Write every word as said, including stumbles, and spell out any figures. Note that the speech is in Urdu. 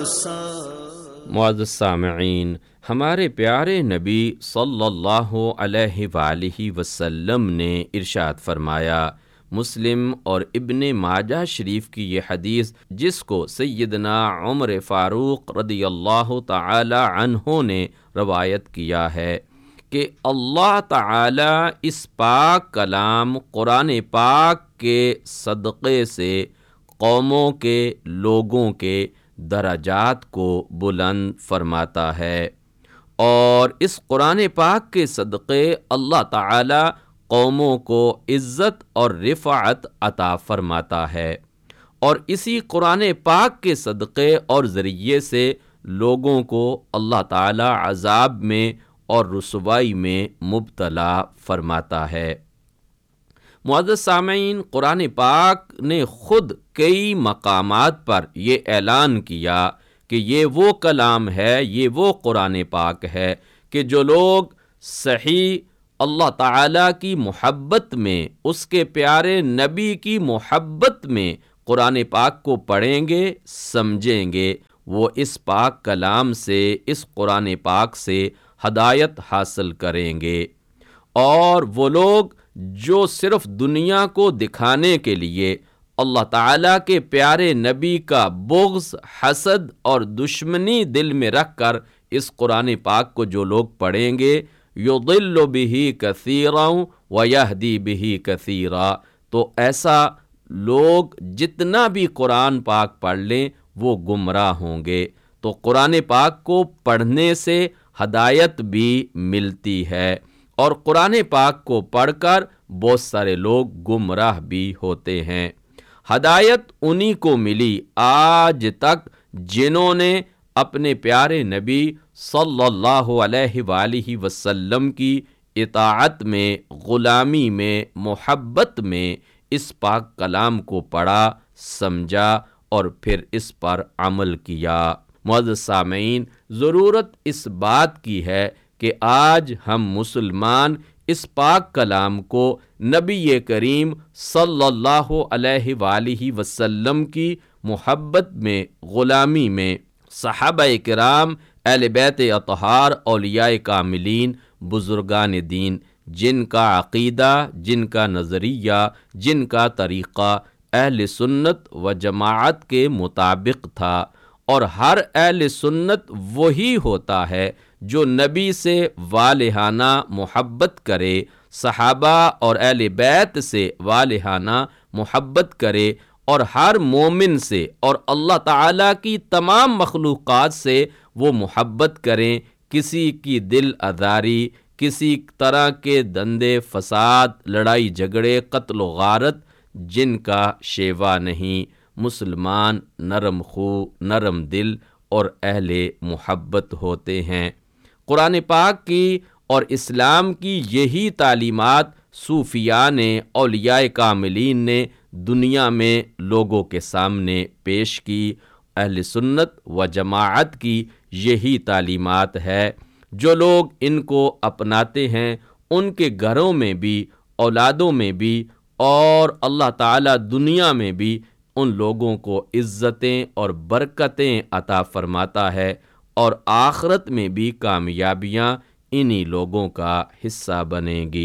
معزز سامعین، ہمارے پیارے نبی صلی اللہ علیہ وآلہ وسلم نے ارشاد فرمایا، مسلم اور ابن ماجہ شریف کی یہ حدیث جس کو سیدنا عمر فاروق رضی اللہ تعالی عنہ نے روایت کیا ہے کہ اللہ تعالی اس پاک کلام قرآن پاک کے صدقے سے قوموں کے لوگوں کے درجات کو بلند فرماتا ہے، اور اس قرآن پاک کے صدقے اللہ تعالی قوموں کو عزت اور رفعت عطا فرماتا ہے، اور اسی قرآن پاک کے صدقے اور ذریعے سے لوگوں کو اللہ تعالی عذاب میں اور رسوائی میں مبتلا فرماتا ہے۔ معزز سامعین، قرآن پاک نے خود کئی مقامات پر یہ اعلان کیا کہ یہ وہ کلام ہے، یہ وہ قرآن پاک ہے کہ جو لوگ صحیح اللہ تعالیٰ کی محبت میں، اس کے پیارے نبی کی محبت میں قرآن پاک کو پڑھیں گے، سمجھیں گے، وہ اس پاک کلام سے، اس قرآن پاک سے ہدایت حاصل کریں گے۔ اور وہ لوگ جو صرف دنیا کو دکھانے کے لیے اللہ تعالیٰ کے پیارے نبی کا بغض، حسد اور دشمنی دل میں رکھ کر اس قرآن پاک کو جو لوگ پڑھیں گے، یضل بہ کثیرا ویہدی بہ کثیرا، تو ایسا لوگ جتنا بھی قرآن پاک پڑھ لیں وہ گمراہ ہوں گے۔ تو قرآن پاک کو پڑھنے سے ہدایت بھی ملتی ہے، اور قرآن پاک کو پڑھ کر بہت سارے لوگ گمراہ بھی ہوتے ہیں۔ ہدایت انہی کو ملی آج تک جنہوں نے اپنے پیارے نبی صلی اللہ علیہ وآلہ وسلم کی اطاعت میں، غلامی میں، محبت میں اس پاک کلام کو پڑھا، سمجھا اور پھر اس پر عمل کیا۔ معزز سامعین، ضرورت اس بات کی ہے کہ آج ہم مسلمان اس پاک کلام کو نبی کریم صلی اللہ علیہ وآلہ وسلم کی محبت میں، غلامی میں، صحابہ کرام، اہل بیت اطہار، اولیاء کاملین، بزرگان دین، جن کا عقیدہ، جن کا نظریہ، جن کا طریقہ اہل سنت و جماعت کے مطابق تھا، اور ہر اہل سنت وہی ہوتا ہے جو نبی سے والہانہ محبت کرے، صحابہ اور اہل بیت سے والہانہ محبت کرے، اور ہر مومن سے اور اللہ تعالیٰ کی تمام مخلوقات سے وہ محبت کریں، کسی کی دل آزاری، کسی طرح کے دندے فساد، لڑائی جھگڑے، قتل و غارت جن کا شیوا نہیں۔ مسلمان نرم خو، نرم دل اور اہل محبت ہوتے ہیں۔ قرآن پاک کی اور اسلام کی یہی تعلیمات صوفیاء نے، اولیاء کاملین نے دنیا میں لوگوں کے سامنے پیش کی۔ اہل سنت و جماعت کی یہی تعلیمات ہے۔ جو لوگ ان کو اپناتے ہیں ان کے گھروں میں بھی، اولادوں میں بھی، اور اللہ تعالیٰ دنیا میں بھی ان لوگوں کو عزتیں اور برکتیں عطا فرماتا ہے، اور آخرت میں بھی کامیابیاں انہی لوگوں کا حصہ بنیں گی۔